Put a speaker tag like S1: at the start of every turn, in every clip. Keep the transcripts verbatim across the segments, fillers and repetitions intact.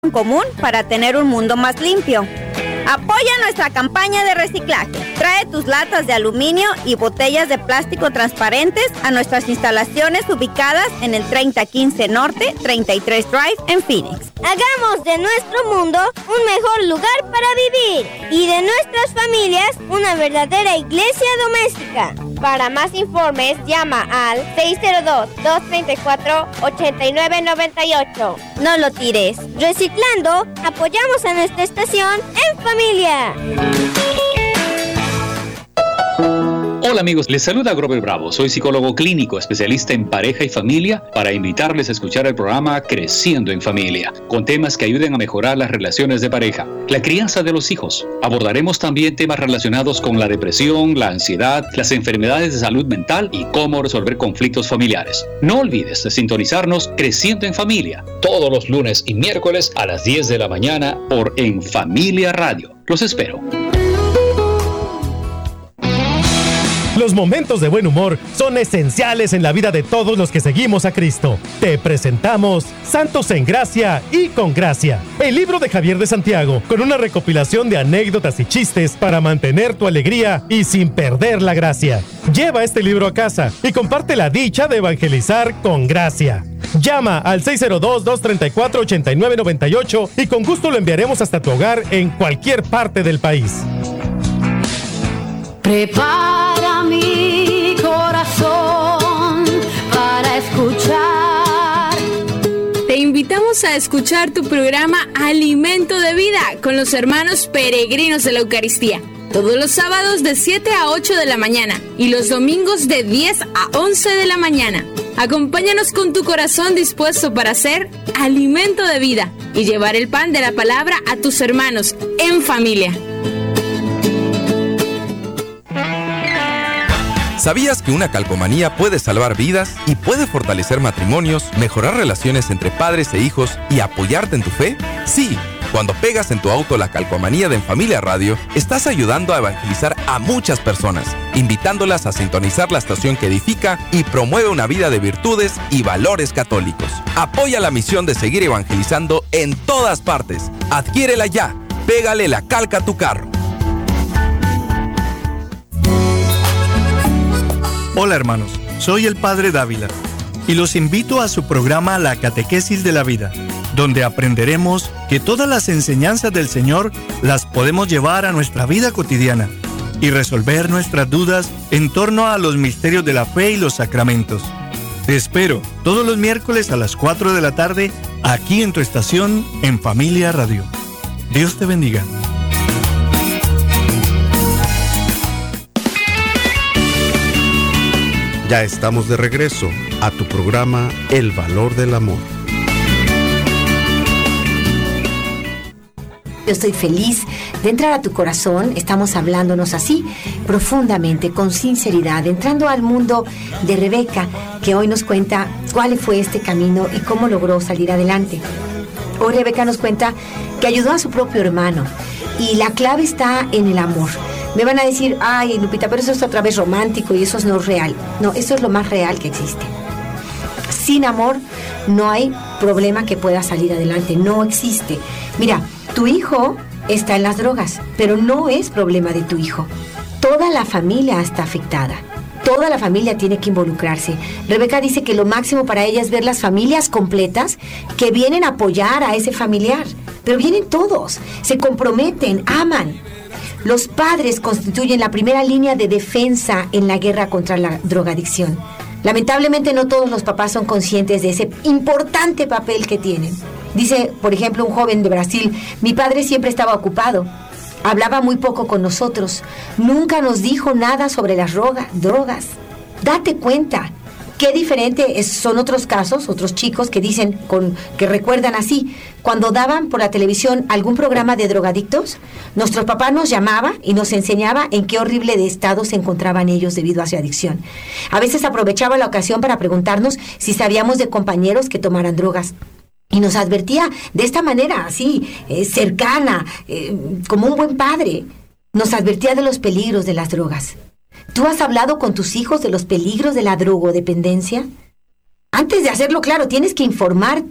S1: en común para tener un mundo más limpio. Apoya nuestra campaña de reciclaje. Trae tus latas de aluminio y botellas de plástico transparentes a nuestras instalaciones ubicadas en el treinta quince Norte, treinta y tres Drive en Phoenix.
S2: Hagamos de nuestro mundo un mejor lugar para vivir y de nuestras familias una verdadera iglesia doméstica.
S3: Para más informes, llama al seis cero dos, dos tres cuatro, ocho nueve nueve ocho.
S2: No lo tires. Reciclando, apoyamos a nuestra estación en familia.
S4: Hola amigos, les saluda Grover Bravo. Soy psicólogo clínico, especialista en pareja y familia, para invitarles a escuchar el programa Creciendo en Familia, con temas que ayuden a mejorar las relaciones de pareja, la crianza de los hijos. Abordaremos también temas relacionados con la depresión, la ansiedad, las enfermedades de salud mental y cómo resolver conflictos familiares. No olvides de sintonizarnos Creciendo en Familia, todos los lunes y miércoles a las diez de la mañana por En Familia Radio. Los espero.
S5: Los momentos de buen humor son esenciales en la vida de todos los que seguimos a Cristo. Te presentamos Santos en Gracia y con Gracia, el libro de Javier de Santiago, con una recopilación de anécdotas y chistes para mantener tu alegría y sin perder la gracia. Lleva este libro a casa y comparte la dicha de evangelizar con gracia. Llama al seis cero dos, dos tres cuatro, ocho nueve nueve ocho y con gusto lo enviaremos hasta tu hogar en cualquier parte del país.
S6: Prepara mi corazón para escuchar.
S7: Te invitamos a escuchar tu programa Alimento de Vida con los hermanos peregrinos de la Eucaristía. Todos los sábados de siete a ocho de la mañana y los domingos de diez a once de la mañana. Acompáñanos con tu corazón dispuesto para ser alimento de vida y llevar el pan de la palabra a tus hermanos en familia.
S8: ¿Sabías que una calcomanía puede salvar vidas y puede fortalecer matrimonios, mejorar relaciones entre padres e hijos y apoyarte en tu fe? Sí, cuando pegas en tu auto la calcomanía de En Familia Radio, estás ayudando a evangelizar a muchas personas, invitándolas a sintonizar la estación que edifica y promueve una vida de virtudes y valores católicos. Apoya la misión de seguir evangelizando en todas partes. Adquiérela ya. Pégale la calca a tu carro.
S9: Hola hermanos, soy el Padre Dávila y los invito a su programa La Catequesis de la Vida, donde aprenderemos que todas las enseñanzas del Señor las podemos llevar a nuestra vida cotidiana y resolver nuestras dudas en torno a los misterios de la fe y los sacramentos. Te espero todos los miércoles a las cuatro de la tarde aquí en tu estación En Familia Radio. Dios te bendiga.
S10: Ya estamos de regreso a tu programa El Valor del Amor.
S11: Yo estoy feliz de entrar a tu corazón. Estamos hablándonos así, profundamente, con sinceridad, entrando al mundo de Rebeca, que hoy nos cuenta cuál fue este camino y cómo logró salir adelante. Hoy Rebeca nos cuenta que ayudó a su propio hermano y la clave está en el amor. Me van a decir, ay, Lupita, pero eso es otra vez romántico y eso no es real. No, eso es lo más real que existe. Sin amor no hay problema que pueda salir adelante, no existe. Mira, tu hijo está en las drogas, pero no es problema de tu hijo. Toda la familia está afectada. Toda la familia tiene que involucrarse. Rebeca dice que lo máximo para ella es ver las familias completas que vienen a apoyar a ese familiar. Pero vienen todos, se comprometen, aman. Los padres constituyen la primera línea de defensa en la guerra contra la drogadicción. Lamentablemente no todos los papás son conscientes de ese importante papel que tienen. Dice, por ejemplo, un joven de Brasil, mi padre siempre estaba ocupado. Hablaba muy poco con nosotros. Nunca nos dijo nada sobre las droga, drogas. Date cuenta. Qué diferente es, son otros casos, otros chicos que dicen, con, que recuerdan así, cuando daban por la televisión algún programa de drogadictos, nuestro papá nos llamaba y nos enseñaba en qué horrible de estado se encontraban ellos debido a su adicción. A veces aprovechaba la ocasión para preguntarnos si sabíamos de compañeros que tomaran drogas. Y nos advertía de esta manera, así, eh, cercana, eh, como un buen padre. Nos advertía de los peligros de las drogas. ¿Tú has hablado con tus hijos de los peligros de la drogodependencia? Antes de hacerlo claro, tienes que informarte.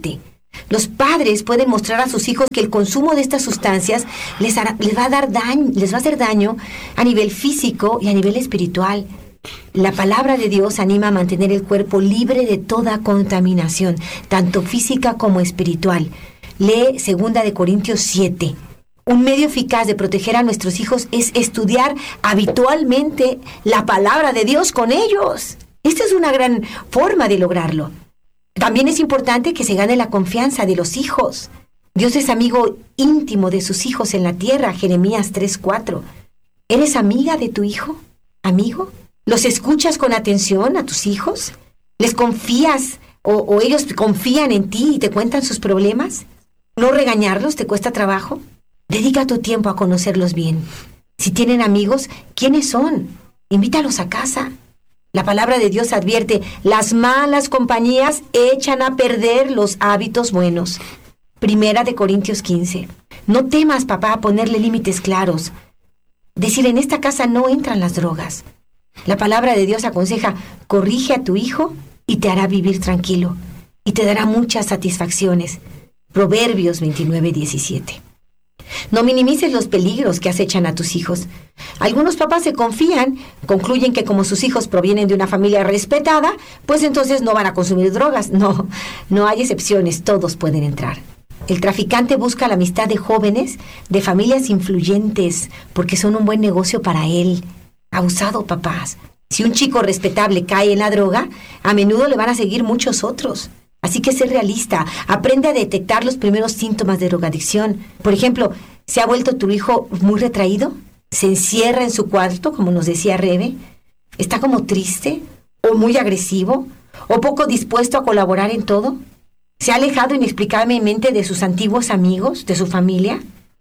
S11: Los padres pueden mostrar a sus hijos que el consumo de estas sustancias les, hará, les va a dar daño, les va a hacer daño a nivel físico y a nivel espiritual. La palabra de Dios anima a mantener el cuerpo libre de toda contaminación, tanto física como espiritual. Lee segunda de Corintios siete. Un medio eficaz de proteger a nuestros hijos es estudiar habitualmente la palabra de Dios con ellos. Esta es una gran forma de lograrlo. También es importante que se gane la confianza de los hijos. Dios es amigo íntimo de sus hijos en la tierra, Jeremías tres cuatro. ¿Eres amiga de tu hijo? ¿Amigo? ¿Los escuchas con atención a tus hijos? ¿Les confías o, o ellos confían en ti y te cuentan sus problemas? ¿No regañarlos te cuesta trabajo? Dedica tu tiempo a conocerlos bien. Si tienen amigos, ¿quiénes son? Invítalos a casa. La palabra de Dios advierte, las malas compañías echan a perder los hábitos buenos. Primera de Corintios quince. No temas, papá, a ponerle límites claros. Decir, en esta casa no entran las drogas. La palabra de Dios aconseja, corrige a tu hijo y te hará vivir tranquilo y te dará muchas satisfacciones. Proverbios veintinueve diecisiete. No minimices los peligros que acechan a tus hijos. Algunos papás se confían, concluyen que como sus hijos provienen de una familia respetada, pues entonces no van a consumir drogas. No, no hay excepciones, todos pueden entrar. El traficante busca la amistad de jóvenes, de familias influyentes, porque son un buen negocio para él. Abusado, papás. Si un chico respetable cae en la droga, a menudo le van a seguir muchos otros. Así que sé realista, aprende a detectar los primeros síntomas de drogadicción. Por ejemplo, ¿se ha vuelto tu hijo muy retraído? ¿Se encierra en su cuarto, como nos decía Rebe? ¿Está como triste? ¿O muy agresivo? ¿O poco dispuesto a colaborar en todo? ¿Se ha alejado inexplicablemente de sus antiguos amigos, de su familia?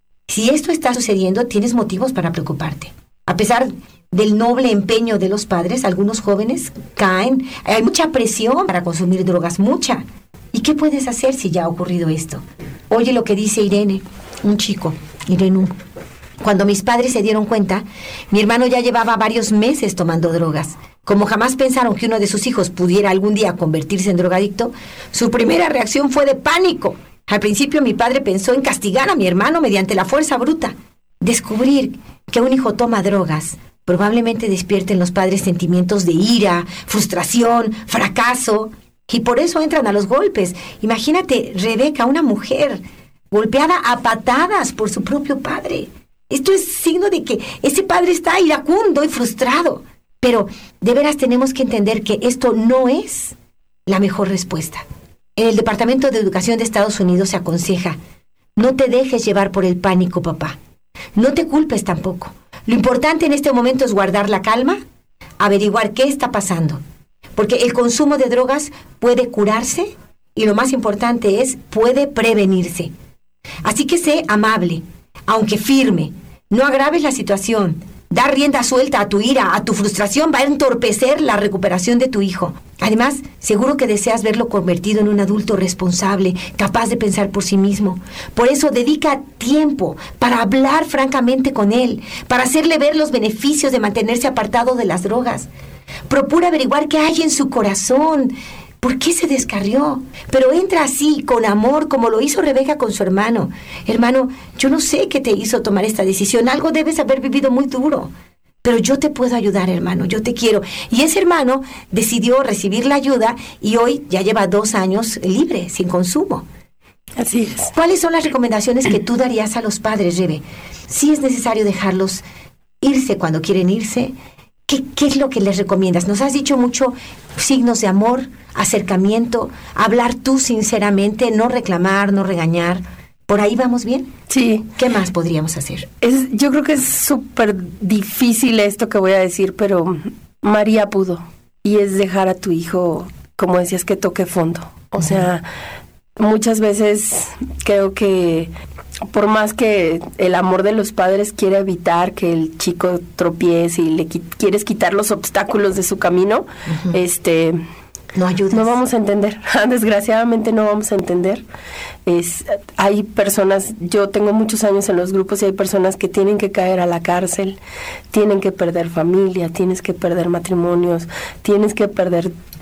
S11: Si esto está sucediendo, tienes motivos para preocuparte. A pesar del noble empeño de los padres, algunos jóvenes caen. Hay mucha presión para consumir drogas, mucha. ¿Y qué puedes hacer si ya ha ocurrido esto? Oye lo que dice Irene, un chico, Irene. Cuando mis padres se dieron cuenta, mi hermano ya llevaba varios meses tomando drogas. Como jamás pensaron que uno de sus hijos pudiera algún día convertirse en drogadicto, su primera reacción fue de pánico. Al principio mi padre pensó en castigar a mi hermano mediante la fuerza bruta. Descubrir que un hijo toma drogas probablemente despierte en los padres sentimientos de ira, frustración, fracaso, y por eso entran a los golpes. Imagínate, Rebeca, una mujer golpeada a patadas por su propio padre. Esto es signo de que ese padre está iracundo y frustrado. Pero de veras tenemos que entender que esto no es la mejor respuesta. En el Departamento de Educación de Estados Unidos se aconseja, no te dejes llevar por el pánico, papá. No te culpes tampoco. Lo importante en este momento es guardar la calma, averiguar qué está pasando. Porque el consumo de drogas puede curarse y lo más importante es, puede prevenirse. Así que sé amable, aunque firme. No agraves la situación. Dar rienda suelta a tu ira, a tu frustración, va a entorpecer la recuperación de tu hijo. Además, seguro que deseas verlo convertido en un adulto responsable, capaz de pensar por sí mismo. Por eso dedica tiempo para hablar francamente con él, para hacerle ver los beneficios de mantenerse apartado de las drogas. Procura averiguar qué hay en su corazón. ¿Por qué se descarrió? Pero entra así, con amor, como lo hizo Rebeca con su hermano. Hermano, yo no sé qué te hizo tomar esta decisión. Algo debes haber vivido muy duro. Pero yo te puedo ayudar, hermano. Yo te quiero. Y ese hermano decidió recibir la ayuda y hoy ya lleva dos años libre, sin consumo.
S12: Así es.
S11: ¿Cuáles son las recomendaciones que tú darías a los padres, Rebe? Si es necesario dejarlos irse cuando quieren irse, ¿Qué, ¿Qué es lo que les recomiendas? Nos has dicho mucho signos de amor, acercamiento, hablar tú sinceramente, no reclamar, no regañar. ¿Por ahí vamos bien?
S12: Sí.
S11: ¿Qué más podríamos hacer?
S12: Es, yo creo que es súper difícil esto que voy a decir, pero María pudo. Y es dejar a tu hijo, como decías, que toque fondo. O uh-huh. sea, muchas veces creo que por más que el amor de los padres quiere evitar que el chico tropiece y le qui- quieres quitar los obstáculos de su camino, uh-huh. este...
S11: No ayudas.
S12: No vamos a entender, desgraciadamente no vamos a entender. Es, hay personas, yo tengo muchos años en los grupos y hay personas que tienen que caer a la cárcel, tienen que perder familia, tienes que perder matrimonios, tienes que perder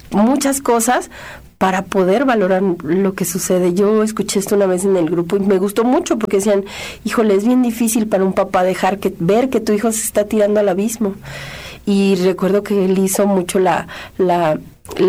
S12: muchas cosas para poder valorar lo que sucede. Yo escuché esto una vez en el grupo y me gustó mucho porque decían, híjole, es bien difícil para un papá dejar que ver que tu hijo se está tirando al abismo. Y recuerdo que él hizo mucho la, la,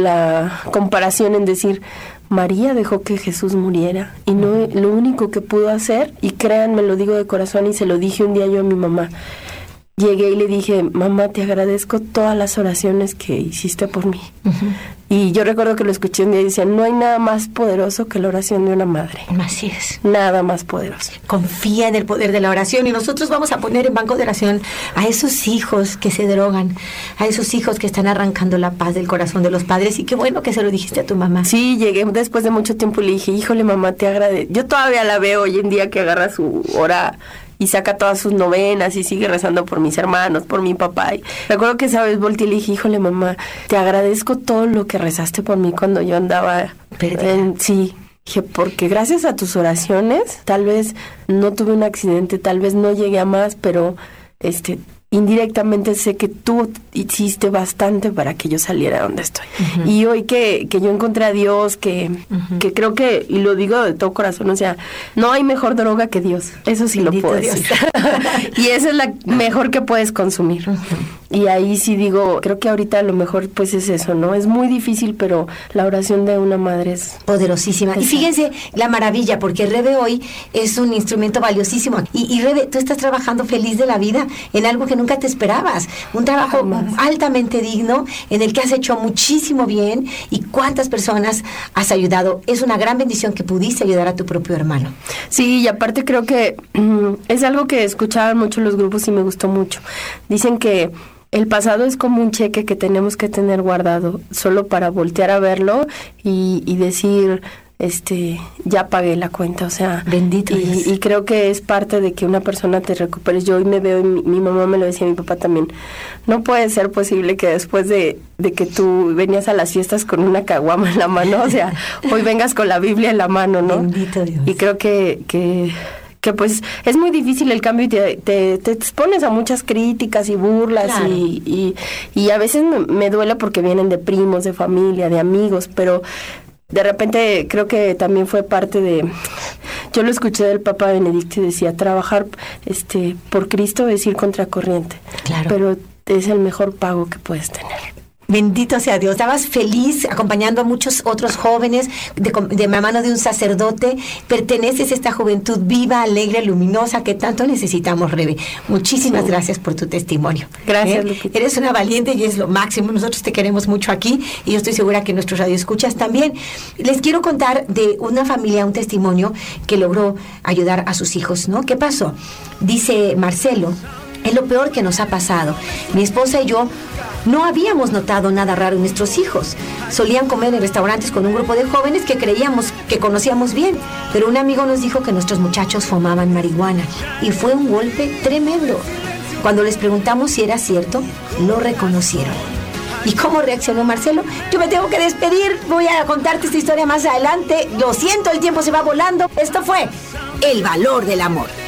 S12: la comparación en decir, María dejó que Jesús muriera y no lo único que pudo hacer, y créanme, lo digo de corazón y se lo dije un día yo a mi mamá, llegué y le dije, mamá, te agradezco todas las oraciones que hiciste por mí. Uh-huh. Y yo recuerdo que lo escuché un día y decía, no hay nada más poderoso que la oración de una madre.
S11: Así es.
S12: Nada más poderoso.
S11: Confía en el poder de la oración, y nosotros vamos a poner en banco de oración a esos hijos que se drogan, a esos hijos que están arrancando la paz del corazón de los padres, y qué bueno que se lo dijiste a tu mamá.
S12: Sí, llegué después de mucho tiempo y le dije, híjole, mamá, te agradezco. Yo todavía la veo hoy en día que agarra su hora y saca todas sus novenas y sigue rezando por mis hermanos, por mi papá. Y recuerdo que esa vez volteé y le dije, híjole, mamá, te agradezco todo lo que rezaste por mí cuando yo andaba en, sí, dije, porque gracias a tus oraciones, tal vez no tuve un accidente, tal vez no llegué a más, pero este indirectamente sé que tú hiciste bastante para que yo saliera donde estoy. Uh-huh. Y hoy que, que yo encontré a Dios, que, uh-huh. que creo que, y lo digo de todo corazón, o sea, no hay mejor droga que Dios. Eso sí Bendito lo puedo Dios. decir. Y esa es la mejor que puedes consumir. Uh-huh. Y ahí sí digo, creo que ahorita lo mejor pues es eso, ¿no? Es muy difícil, pero la oración de una madre es
S11: poderosísima. Y fíjense la maravilla, porque Rebe hoy es un instrumento valiosísimo. Y, y Rebe, tú estás trabajando feliz de la vida en algo que nunca te esperabas. Un trabajo Jamás. altamente digno, en el que has hecho muchísimo bien, y cuántas personas has ayudado. Es una gran bendición que pudiste ayudar a tu propio hermano.
S12: Sí, y aparte creo que mm, es algo que escuchaban mucho los grupos y me gustó mucho. Dicen que el pasado es como un cheque que tenemos que tener guardado solo para voltear a verlo y, y decir, este, ya pagué la cuenta, o sea,
S11: bendito
S12: y, y creo que es parte de que una persona te recuperes. Yo hoy me veo, y mi, mi mamá me lo decía, mi papá también, no puede ser posible que después de, de que tú venías a las fiestas con una caguama en la mano, o sea, hoy vengas con la Biblia en la mano, ¿no?
S11: Bendito Dios.
S12: Y creo que, que que pues es muy difícil el cambio y te, te, te expones a muchas críticas y burlas. Claro. y, y, y a veces me, me duele porque vienen de primos, de familia, de amigos, pero de repente creo que también fue parte de, yo lo escuché del Papa Benedicto y decía, trabajar este por Cristo es ir contracorriente,
S11: claro.
S12: pero es el mejor pago que puedes tener.
S11: Bendito sea Dios. Estabas feliz acompañando a muchos otros jóvenes de, de mano de un sacerdote. Perteneces a esta juventud viva, alegre, luminosa que tanto necesitamos, Rebe. Muchísimas sí. gracias por tu testimonio.
S12: Gracias,
S11: ¿Eh?
S12: Lupita.
S11: Eres una valiente y es lo máximo. Nosotros te queremos mucho aquí y yo estoy segura que nuestros radioescuchas también. Les quiero contar de una familia, un testimonio que logró ayudar a sus hijos, ¿no? ¿Qué pasó? Dice Marcelo, es lo peor que nos ha pasado. Mi esposa y yo no habíamos notado nada raro en nuestros hijos. Solían comer en restaurantes con un grupo de jóvenes que creíamos que conocíamos bien, pero un amigo nos dijo que nuestros muchachos fumaban marihuana y fue un golpe tremendo. Cuando les preguntamos si era cierto, lo reconocieron. ¿Y cómo reaccionó Marcelo? Yo me tengo que despedir, voy a contarte esta historia más adelante. Lo siento, el tiempo se va volando. Esto fue El Valor del Amor.